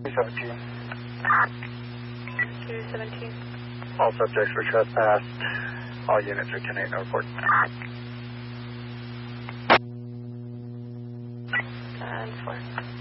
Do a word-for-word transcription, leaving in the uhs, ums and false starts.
two seventeen. two seventeen. All subjects were trespassed. All units are ten eight, no report. ten four.